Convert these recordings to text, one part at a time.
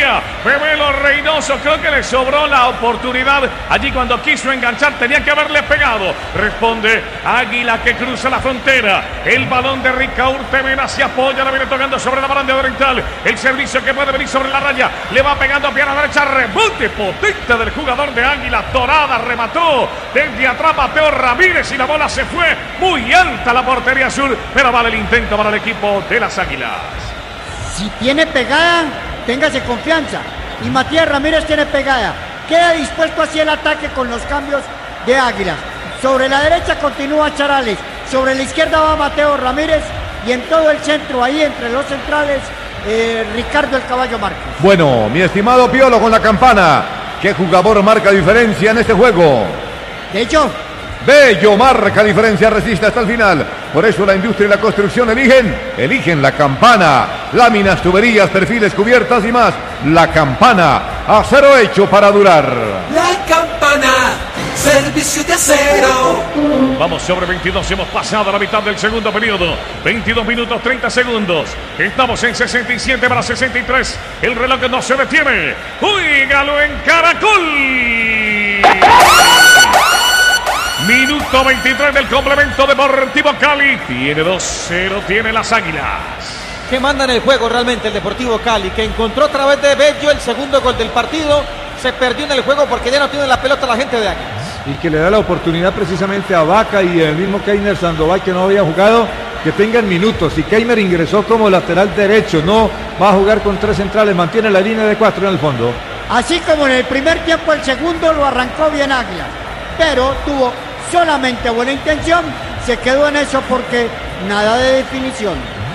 Salía Bebelo Reynoso. Creo que le sobró la oportunidad. Allí cuando quiso enganchar tenía que haberle pegado. Responde Águila que cruza la frontera. El balón de Ricaurte Mena se apoya. La viene tocando sobre la baranda oriental. El servicio que puede venir sobre la raya. Le va pegando a pierna derecha. Rebote potente del jugador de Águila Dorada. Remató desde atrás Mateo Ramírez y la bola se fue muy alta la portería azul. Pero vale el intento para el equipo de las Águilas. Si tiene pegada, téngase confianza. Y Matías Ramírez tiene pegada. Queda dispuesto hacia el ataque con los cambios de Águilas. Sobre la derecha continúa Charales. Sobre la izquierda va Mateo Ramírez. Y en todo el centro, ahí entre los centrales, Ricardo el Caballo Márquez. Bueno, mi estimado Piolo con la campana. ¿Qué jugador marca diferencia en este juego? De hecho, Bello marca diferencia, resiste hasta el final. Por eso la industria y la construcción eligen la campana. Láminas, tuberías, perfiles, cubiertas y más. La campana, acero hecho para durar. La campana, servicio de acero. Vamos sobre 22, hemos pasado la mitad del segundo periodo. 22 minutos 30 segundos. Estamos en 67 para 63. El reloj no se detiene. ¡Juégalo en Caracol! Minuto 23 del complemento Deportivo Cali. Tiene 2-0, tiene las Águilas. Que mandan el juego realmente el Deportivo Cali, que encontró a través de Bello el segundo gol del partido. Se perdió en el juego porque ya no tiene la pelota la gente de Águilas. Y que le da la oportunidad precisamente a Vaca y el mismo Keiner Sandoval, que no había jugado, que tengan minutos. Y Keiner ingresó como lateral derecho, no va a jugar con tres centrales, mantiene la línea de 4 en el fondo. así como en el primer tiempo, el segundo lo arrancó bien Águilas, pero tuvo solamente buena intención, se quedó en eso porque nada de definición.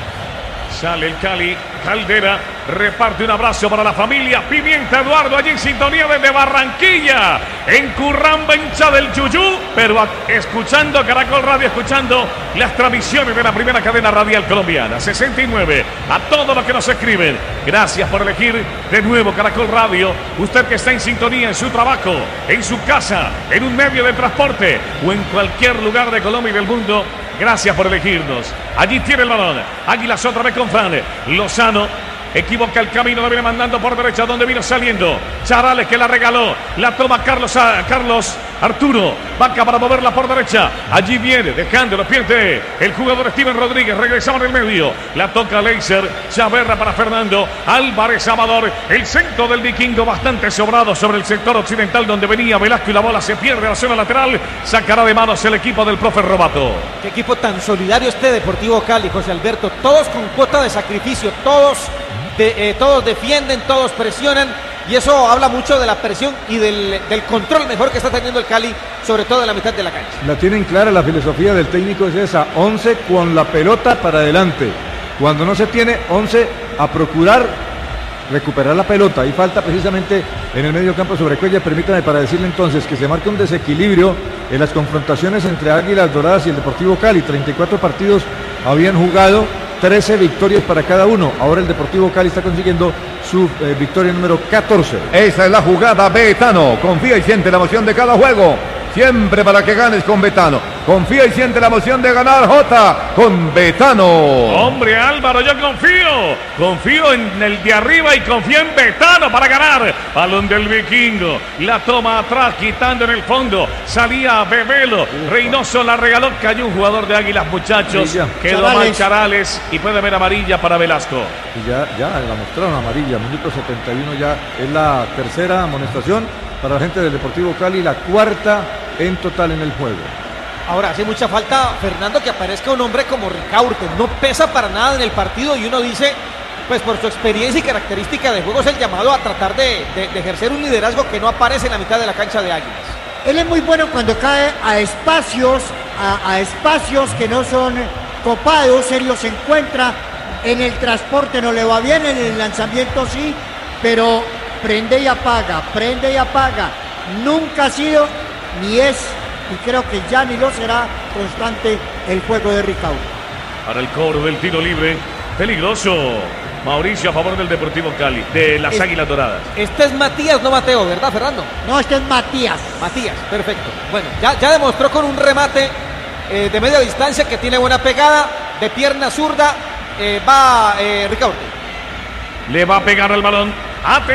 Sale el Cali, Caldera reparte un abrazo para la familia Pimienta Eduardo, allí en sintonía desde Barranquilla, en Curramba, hincha del Yuyú, pero escuchando Caracol Radio, escuchando las transmisiones de la primera cadena radial colombiana. 69, a todos los que nos escriben, gracias por elegir de nuevo Caracol Radio. Usted que está en sintonía en su trabajo, en su casa, en un medio de transporte o en cualquier lugar de Colombia y del mundo, gracias por elegirnos. Allí tiene el balón. Águilas otra vez con Fran. Lozano equivoca el camino, lo viene mandando por derecha, donde vino saliendo Charales, que la regaló, la toma Carlos Arturo, Vaca para moverla por derecha, allí viene, dejando los pies de el jugador Steven Rodríguez, regresaba en el medio, la toca Leiser, Chaverra para Fernando, Álvarez Amador, el centro del vikingo bastante sobrado sobre el sector occidental donde venía Velasco y la bola se pierde a la zona lateral, sacará de manos el equipo del profe Robato. Qué equipo tan solidario este Deportivo Cali, José Alberto, todos con cuota de sacrificio, todos defienden, todos presionan, y eso habla mucho de la presión y del control mejor que está teniendo el Cali, sobre todo en la mitad de la cancha. La tienen clara, la filosofía del técnico es esa: 11 con la pelota para adelante. Cuando no se tiene 11, a procurar recuperar la pelota. Y falta precisamente en el medio campo sobre Cuellar. Permítame para decirle entonces que se marca un desequilibrio en las confrontaciones entre Águilas Doradas y el Deportivo Cali. 34 partidos habían jugado, 13 victorias para cada uno. Ahora el Deportivo Cali está consiguiendo su victoria número 14. Esa es la jugada Betano. Confía y siente la emoción de cada juego. Siempre para que ganes con Betano. Confía y siente la emoción de ganar, Jota, con Betano. Hombre, Álvaro, yo confío en el de arriba y confío en Betano para ganar. Balón del vikingo, la toma atrás, quitando en el fondo, salía Bebelo, Reynoso la regaló, cayó un jugador de Águilas, muchachos, quedó mal Charales y puede haber amarilla para Velasco. Y ya la mostraron amarilla, minuto 71 ya es la tercera amonestación para la gente del Deportivo Cali, la cuarta en total en el juego. Ahora hace mucha falta, Fernando, que aparezca un hombre como Ricaurte. No pesa para nada en el partido y uno dice, pues por su experiencia y característica de juego es el llamado a tratar de ejercer un liderazgo que no aparece en la mitad de la cancha de Águilas. Él es muy bueno cuando cae a espacios que no son copados, él los encuentra. En el transporte no le va bien, en el lanzamiento sí, pero prende y apaga. Nunca ha sido, ni es, y creo que ya ni lo será, constante el juego de Ricaurte. Para el cobro del tiro libre, peligroso, Mauricio, a favor del Deportivo Cali, de las Águilas Doradas. Este es Matías, no Mateo, ¿verdad, Fernando? No, este es Matías. Matías, perfecto. Bueno, ya demostró con un remate de media distancia que tiene buena pegada, de pierna zurda, va Ricaurte. Le va a pegar el balón.